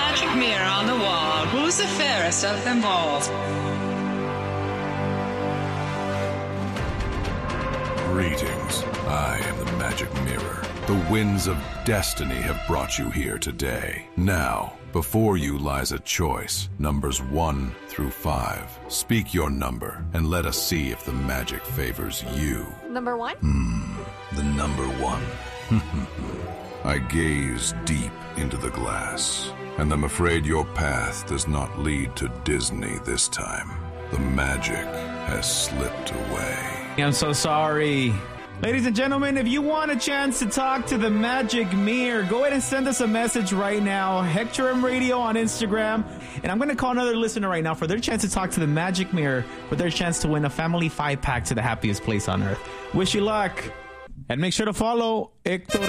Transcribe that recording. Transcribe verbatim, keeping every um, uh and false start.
magic mirror on the wall. Who's the fairest of them all? Greetings. I am the magic mirror. The winds of destiny have brought you here today. Now, before you lies a choice, numbers one through five. Speak your number and let us see if the magic favors you. Number one? Hmm, the number one. I gaze deep into the glass, and I'm afraid your path does not lead to Disney this time. The magic has slipped away. I'm so sorry. Ladies and gentlemen, if you want a chance to talk to the Magic Mirror, go ahead and send us a message right now. Hector M Radio on Instagram. And I'm going to call another listener right now for their chance to talk to the Magic Mirror for their chance to win a family five-pack to the happiest place on earth. Wish you luck. And make sure to follow Hector